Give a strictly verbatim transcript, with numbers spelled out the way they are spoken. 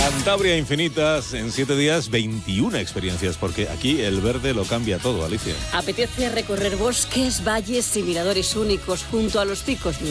Cantabria Infinitas, en siete días, veintiuna experiencias, porque aquí el verde lo cambia todo, Alicia. Apetece recorrer bosques, valles y miradores únicos junto a los picos de